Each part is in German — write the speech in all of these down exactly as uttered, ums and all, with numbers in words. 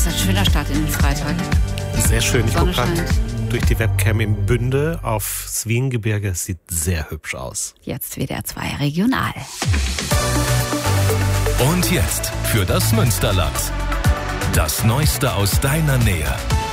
ist ein schöner Start in den Freitag. Sehr schön. Ich Sonne gucke gerade scheint. durch die Webcam in Bünde aufs Wiengebirge. Es sieht sehr hübsch aus. Jetzt W D R zwei Regional. Und jetzt für das Münsterland. Das Neueste aus deiner Nähe.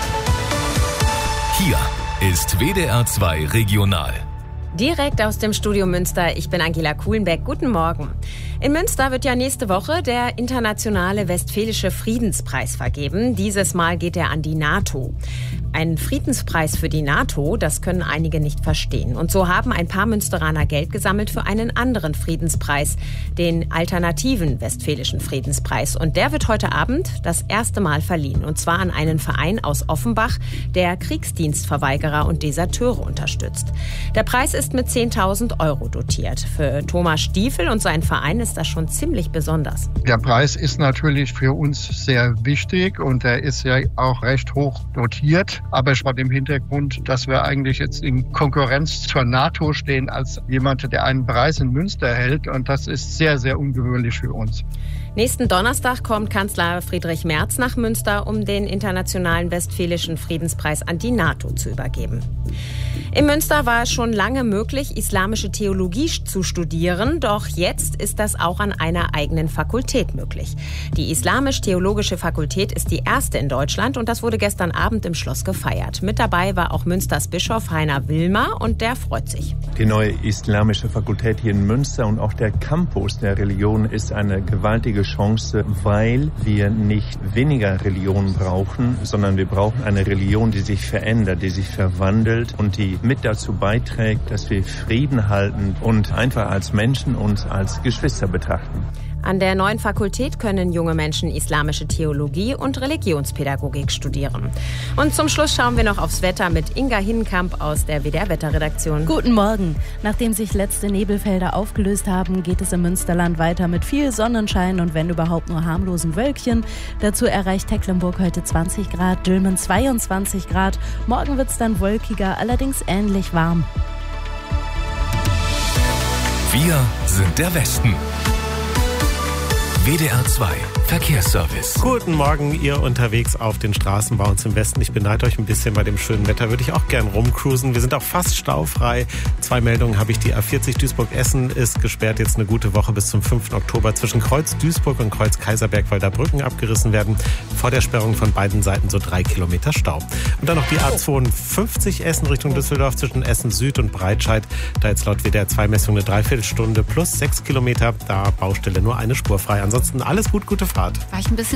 Hier ist W D R zwei Regional. Direkt aus dem Studio Münster, ich bin Angela Kuhlenbeck. Guten Morgen. In Münster wird ja nächste Woche der internationale Westfälische Friedenspreis vergeben. Dieses Mal geht er an die NATO. Ein Friedenspreis für die NATO, das können einige nicht verstehen. Und so haben ein paar Münsteraner Geld gesammelt für einen anderen Friedenspreis, den alternativen Westfälischen Friedenspreis. Und der wird heute Abend das erste Mal verliehen. Und zwar an einen Verein aus Offenbach, der Kriegsdienstverweigerer und Deserteure unterstützt. Der Preis ist mit zehntausend Euro dotiert. Für Thomas Stiefel und seinen Verein ist das schon ziemlich besonders. Der Preis ist natürlich für uns sehr wichtig und er ist ja auch recht hoch dotiert. Aber vor dem Hintergrund, dass wir eigentlich jetzt in Konkurrenz zur NATO stehen als jemand, der einen Preis in Münster hält. Und das ist sehr, sehr ungewöhnlich für uns. Nächsten Donnerstag kommt Kanzler Friedrich Merz nach Münster, um den internationalen Westfälischen Friedenspreis an die NATO zu übergeben. In Münster war es schon lange möglich, islamische Theologie zu studieren, doch jetzt ist das auch an einer eigenen Fakultät möglich. Die Islamisch-Theologische Fakultät ist die erste in Deutschland und das wurde gestern Abend im Schloss gefeiert. Mit dabei war auch Münsters Bischof Heiner Wilmer und der freut sich. Die neue Islamische Fakultät hier in Münster und auch der Campus der Religion ist eine gewaltige Chance, weil wir nicht weniger Religion brauchen, sondern wir brauchen eine Religion, die sich verändert, die sich verwandelt und die mit dazu beiträgt, dass wir Frieden halten und einfach als Menschen uns als Geschwister betrachten. An der neuen Fakultät können junge Menschen islamische Theologie und Religionspädagogik studieren. Und zum Schluss schauen wir noch aufs Wetter mit Inga Hinnenkamp aus der W D R-Wetterredaktion. Guten Morgen. Nachdem sich letzte Nebelfelder aufgelöst haben, geht es im Münsterland weiter mit viel Sonnenschein und wenn überhaupt nur harmlosen Wölkchen. Dazu erreicht Tecklenburg heute zwanzig Grad, Dülmen zweiundzwanzig Grad. Morgen wird es dann wolkiger, allerdings ähnlich warm. Wir sind der Westen. W D R zwei Verkehrsservice. Guten Morgen, ihr unterwegs auf den Straßen bei uns im Westen. Ich beneide euch ein bisschen bei dem schönen Wetter. Würde ich auch gern rumcruisen. Wir sind auch fast staufrei. Zwei Meldungen habe ich. Die A vierzig Duisburg-Essen ist gesperrt jetzt eine gute Woche bis zum fünften Oktober zwischen Kreuz Duisburg und Kreuz Kaiserberg, weil da Brücken abgerissen werden. Vor der Sperrung von beiden Seiten so drei Kilometer Stau. Und dann noch die A zweiundfünfzig Essen Richtung Düsseldorf zwischen Essen Süd und Breitscheid. Da jetzt laut W D R zwei Messung eine Dreiviertelstunde plus sechs Kilometer. Da Baustelle nur eine Spur frei. Ansonsten alles gut, gute Fahrt. War ich ein bisschen